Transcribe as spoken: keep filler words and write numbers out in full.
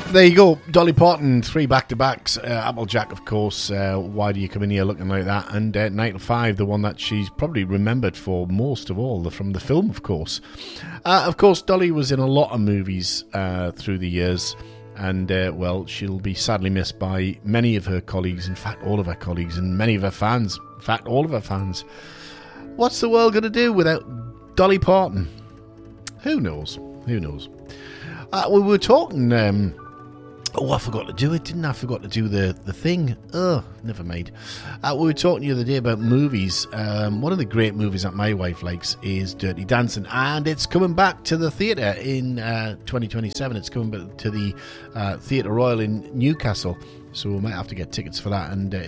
There you go, Dolly Parton, three back-to-backs. Uh, Applejack, of course, uh, Why Do You Come In Here Looking Like That? And uh, nine to five, the one that she's probably remembered for most of all, the, from the film, of course. Uh, of course, Dolly was in a lot of movies uh, through the years. And, uh, well, she'll be sadly missed by many of her colleagues, in fact, all of her colleagues, and many of her fans. In fact, all of her fans. What's the world going to do without Dolly Parton? Who knows? Who knows? Uh, we were talking... Um, Oh, I forgot to do it, didn't I? I forgot to do the, the thing. Oh, never mind. Uh, we were talking the other day about movies. Um, one of the great movies that my wife likes is Dirty Dancing, and it's coming back to the theatre in uh, twenty twenty-seven. It's coming back to the uh, Theatre Royal in Newcastle, so we might have to get tickets for that. And uh,